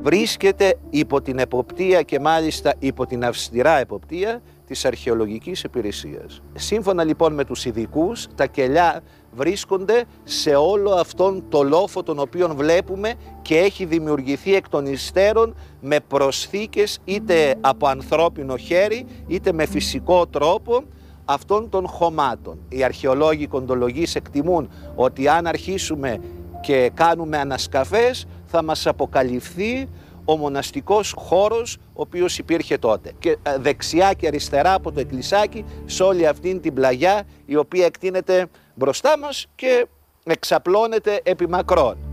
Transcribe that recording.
βρίσκεται υπό την εποπτεία και μάλιστα υπό την αυστηρά εποπτεία της Αρχαιολογικής Υπηρεσίας. Σύμφωνα λοιπόν με τους ειδικούς, τα κελιά βρίσκονται σε όλο αυτόν το λόφο τον οποίον βλέπουμε και έχει δημιουργηθεί εκ των υστέρων με προσθήκες είτε από ανθρώπινο χέρι είτε με φυσικό τρόπο αυτών των χωμάτων. Οι αρχαιολόγοι κοντολογείς εκτιμούν ότι αν αρχίσουμε και κάνουμε ανασκαφές θα μας αποκαλυφθεί ο μοναστικός χώρος ο οποίος υπήρχε τότε. Και δεξιά και αριστερά από το εκκλησάκι σε όλη αυτήν την πλαγιά η οποία εκτείνεται μπροστά μας και εξαπλώνεται επί μακρόν.